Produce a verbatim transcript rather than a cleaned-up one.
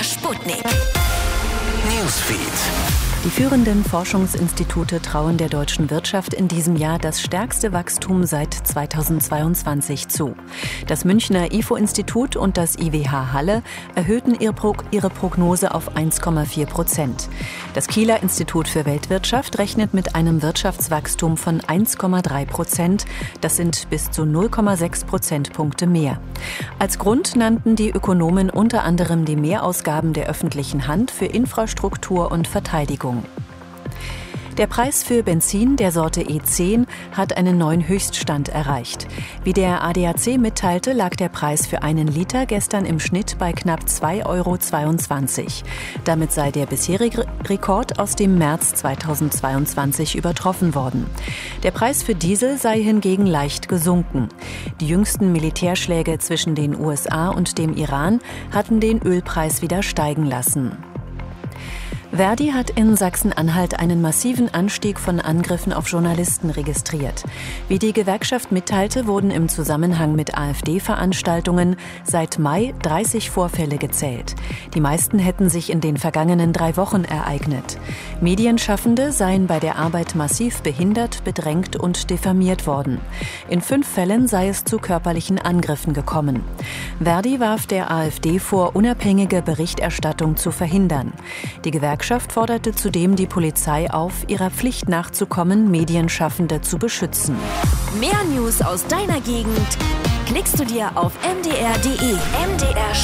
Sputnik. Newsfeed. Die führenden Forschungsinstitute trauen der deutschen Wirtschaft in diesem Jahr das stärkste Wachstum seit zweitausendzweiundzwanzig zu. Das Münchner I F O-Institut und das I W H Halle erhöhten ihre Prognose auf eins Komma vier Prozent. Das Kieler Institut für Weltwirtschaft rechnet mit einem Wirtschaftswachstum von eins Komma drei Prozent. Das sind bis zu null Komma sechs Prozentpunkte mehr. Als Grund nannten die Ökonomen unter anderem die Mehrausgaben der öffentlichen Hand für Infrastruktur und Verteidigung. Der Preis für Benzin der Sorte E zehn hat einen neuen Höchststand erreicht. Wie der A D A C mitteilte, lag der Preis für einen Liter gestern im Schnitt bei knapp zwei Euro zweiundzwanzig. Damit sei der bisherige Rekord aus dem März zweitausendzweiundzwanzig übertroffen worden. Der Preis für Diesel sei hingegen leicht gesunken. Die jüngsten Militärschläge zwischen den U S A und dem Iran hatten den Ölpreis wieder steigen lassen. Verdi hat in Sachsen-Anhalt einen massiven Anstieg von Angriffen auf Journalisten registriert. Wie die Gewerkschaft mitteilte, wurden im Zusammenhang mit AfD-Veranstaltungen seit Mai dreißig Vorfälle gezählt. Die meisten hätten sich in den vergangenen drei Wochen ereignet. Medienschaffende seien bei der Arbeit massiv behindert, bedrängt und diffamiert worden. In fünf Fällen sei es zu körperlichen Angriffen gekommen. Verdi warf der AfD vor, unabhängige Berichterstattung zu verhindern. Die Gewerkschaft Die Gewerkschaft forderte zudem die Polizei auf, ihrer Pflicht nachzukommen, Medienschaffende zu beschützen. Mehr News aus deiner Gegend klickst du dir auf m d r punkt d e. M D R